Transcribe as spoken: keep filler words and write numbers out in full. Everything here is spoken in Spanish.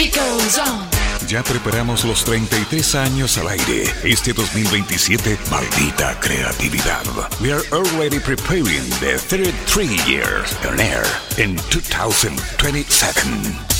beat goes on. Ya preparamos los treinta y tres años al aire. Este dos mil veintisiete, maldita creatividad. We are already preparing the thirty-three years on air in two thousand twenty-seven.